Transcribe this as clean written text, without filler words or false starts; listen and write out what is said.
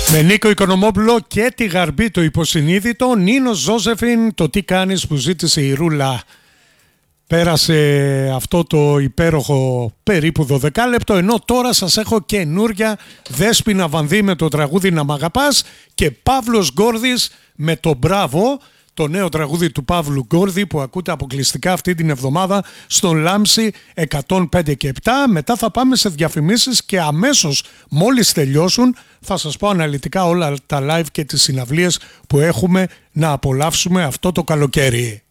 Με Νίκο Οικονομόπουλο και τη Γαρμπή το υποσυνείδητο, Νίνο Ζώζεφιν, το τι κάνεις που ζήτησε η Ρούλα. Πέρασε αυτό το υπέροχο περίπου 12 λεπτό, ενώ τώρα σας έχω καινούρια. Δέσποινα Βανδύ με το τραγούδι «Να μ' αγαπάς» και Παύλος Γκόρδης με το «Μπράβο», το νέο τραγούδι του Παύλου Γκόρδη που ακούτε αποκλειστικά αυτή την εβδομάδα στον Λάμψη 105 και 7. Μετά θα πάμε σε διαφημίσεις και αμέσως μόλις τελειώσουν θα σας πω αναλυτικά όλα τα live και τις συναυλίες που έχουμε να απολαύσουμε αυτό το καλοκαίρι.